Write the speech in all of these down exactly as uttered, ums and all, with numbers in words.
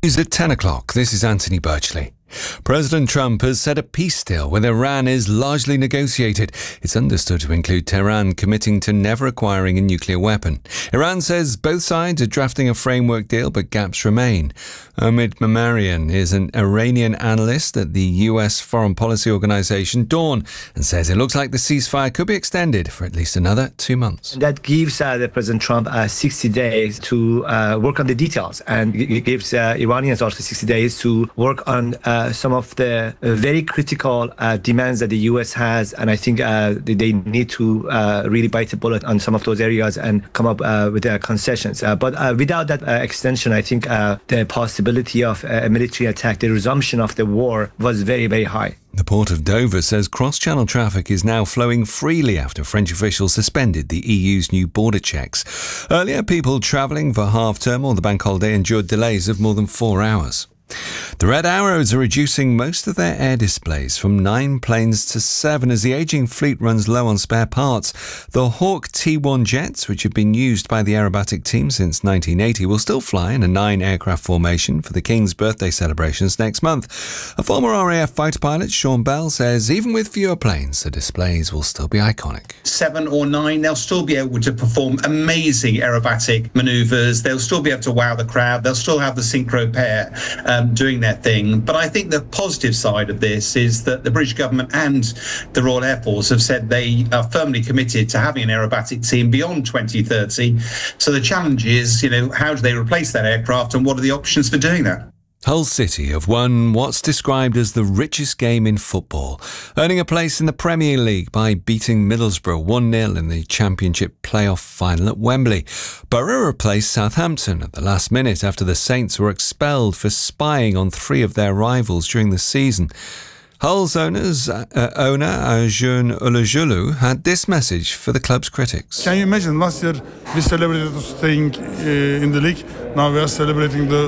News at ten o'clock. This is Anthony Birchley. President Trump has said a peace deal with Iran is largely negotiated. It's understood to include Tehran committing to never acquiring a nuclear weapon. Iran says both sides are drafting a framework deal, but gaps remain. Omid Memarian is an Iranian analyst at the U S foreign policy organization Dawn and says it looks like the ceasefire could be extended for at least another two months. And that gives uh, the President Trump uh, sixty days to uh, work on the details, and it gives uh, Iranians also sixty days to work on uh, some of the uh, very critical uh, demands that the U S has, and I think uh, they need to uh, really bite the bullet on some of those areas and come up uh, with uh, concessions. Uh, but uh, without that uh, extension, I think uh, the possibility of a military attack, the resumption of the war, was very, very high. The Port of Dover says cross-channel traffic is now flowing freely after French officials suspended the E U's new border checks. Earlier, people travelling for half-term or the bank holiday endured delays of more than four hours. The Red Arrows are reducing most of their air displays from nine planes to seven as the ageing fleet runs low on spare parts. The Hawk T one jets, which have been used by the aerobatic team since nineteen eighty, will still fly in a nine-aircraft formation for the King's birthday celebrations next month. A former R A F fighter pilot, Sean Bell, says even with fewer planes, the displays will still be iconic. Seven or nine, they'll still be able to perform amazing aerobatic manoeuvres. They'll still be able to wow the crowd. They'll still have the synchro pair um, doing their thing. But I think the positive side of this is that the British government and the Royal Air Force have said they are firmly committed to having an aerobatic team beyond twenty thirty. So the challenge is, you know, how do they replace that aircraft and what are the options for doing that? Hull City have won what's described as the richest game in football, earning a place in the Premier League by beating Middlesbrough one nil in the Championship playoff final at Wembley. Borough replaced Southampton at the last minute after the Saints were expelled for spying on three of their rivals during the season. Hull's owners, uh, owner Arjun Ulujulu had this message for the club's critics. Can you imagine last year we celebrated staying uh, in the league. Now we are celebrating the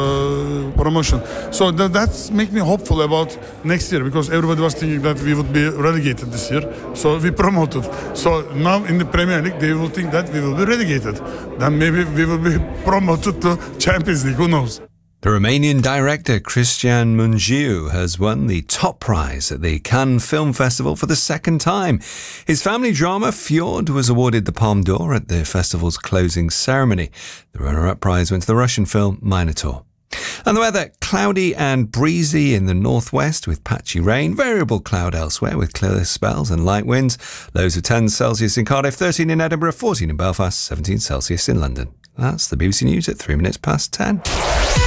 uh, promotion. So th- that's make me hopeful about next year, because everybody was thinking that we would be relegated this year. So we promoted. So now in the Premier League they will think that we will be relegated. Then maybe we will be promoted to Champions League. Who knows? The Romanian director Cristian Mungiu has won the top prize at the Cannes Film Festival for the second time. His family drama Fjord was awarded the Palme d'Or at the festival's closing ceremony. The runner-up prize went to the Russian film Minotaur. And the weather, cloudy and breezy in the northwest with patchy rain, variable cloud elsewhere with clear spells and light winds. Lows of ten Celsius in Cardiff, thirteen in Edinburgh, fourteen in Belfast, seventeen Celsius in London. That's the B B C News at three minutes past ten.